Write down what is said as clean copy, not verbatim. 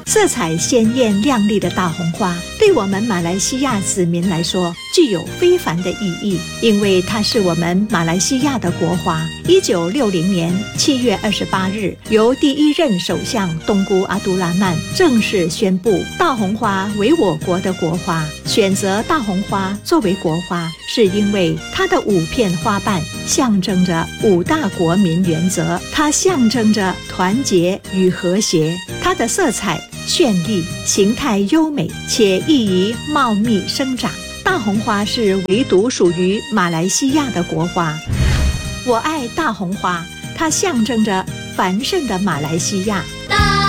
色彩鲜艳亮丽的大红花，对我们马来西亚子民来说具有非凡的意义，因为它是我们马来西亚的国花。1960年7月28日，由第一任首相东姑阿都拉曼正式宣布大红花为我国的国花。选择大红花作为国花，是因为它的5片花瓣象征着5大国民原则，它象征着团结与和谐，它的色彩绚丽，形态优美，且易于茂密生长。大红花是唯独属于马来西亚的国花。我爱大红花，它象征着繁盛的马来西亚，